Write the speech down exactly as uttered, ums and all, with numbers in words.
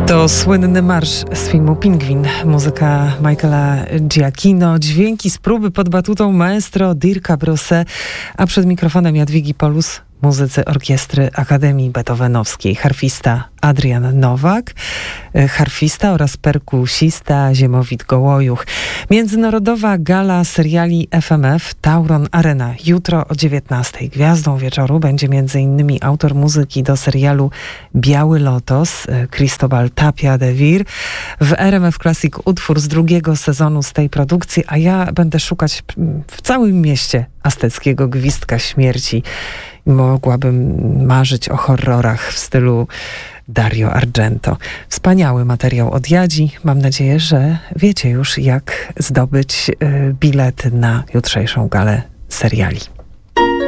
To słynny marsz z filmu Pingwin, muzyka Michaela Giacchino, dźwięki z próby pod batutą maestro Dirka Brosse, a przed mikrofonem Jadwigi Polus, muzycy orkiestry Akademii Beethovenowskiej, harfista Adrian Nowak, harfista oraz perkusista Ziemowit Gołojuch. Międzynarodowa gala seriali F M F Tauron Arena. Jutro o dziewiętnastej. Gwiazdą wieczoru będzie między innymi autor muzyki do serialu Biały Lotos, Cristobal Tapia de Vir. W R M F Classic utwór z drugiego sezonu z tej produkcji, a ja będę szukać w całym mieście azteckiego gwizdka śmierci. Mogłabym marzyć o horrorach w stylu Dario Argento. Wspaniały materiał od Jadzi. Mam nadzieję, że wiecie już, jak zdobyć bilet na jutrzejszą galę seriali.